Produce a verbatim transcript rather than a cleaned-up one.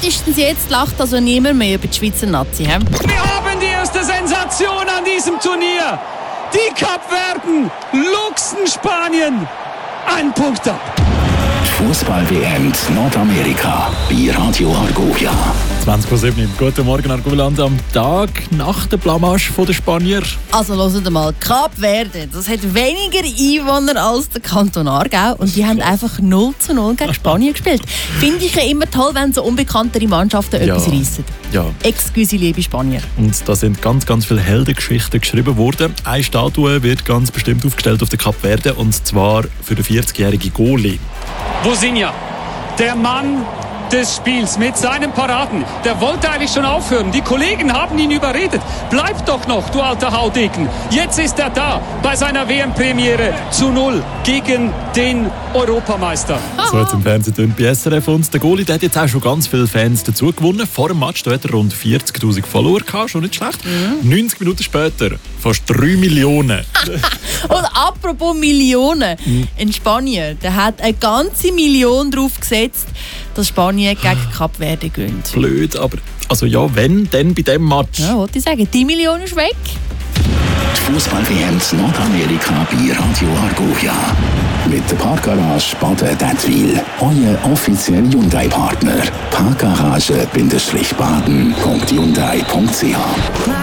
Spätestens jetzt lacht also niemand mehr über die Schweizer Nazi. He? Wir haben die erste Sensation an diesem Turnier. Die Kapverden luchsen Spanien. Ein Punkt ab. Fußball-W M Nordamerika bei Radio Argovia. zwanzig vor sieben. Guten Morgen, Argoland, am Tag nach der Blamage der Spanier. Also hört mal, Kap Verde, das hat weniger Einwohner als der Kanton Aargau und die haben einfach null zu null gegen Spanien gespielt. Finde ich ja immer toll, wenn so unbekanntere Mannschaften Ja. etwas reissen. Ja. Excuse, liebe Spanier. Und da sind ganz, ganz viele Heldengeschichten geschrieben worden. Eine Statue wird ganz bestimmt aufgestellt auf der Kap Verde, und zwar für den vierzigjährigen Goalie. Vozinha, der Mann des Spiels mit seinen Paraden. Der wollte eigentlich schon aufhören. Die Kollegen haben ihn überredet. Bleib doch noch, du alter Haudegen. Jetzt ist er da bei seiner W M-Premiere zu null gegen den Europameister. So hat es im Fernsehen tönt bei S R F. Und der Goalie, der hat jetzt auch schon ganz viele Fans dazu gewonnen. Vor dem Match da hat er rund vierzigtausend Follower gehabt, schon nicht schlecht. Mhm. neunzig Minuten später fast drei Millionen. Und apropos Millionen, Mhm. in Spanien, da hat eine ganze Million drauf gesetzt, dass Spanien gegen Kap Verde gewinnt. Blöd, aber also ja, wenn, dann bei diesem Match. Ja, wollte ich sagen, die Million ist weg. Die Fußball-W M Nordamerika bei Radio Argovia. Mit der Parkgarage Baden-Dettwil. Euer offizieller Hyundai-Partner. Parkgarage-baden punkt hyundai punkt c h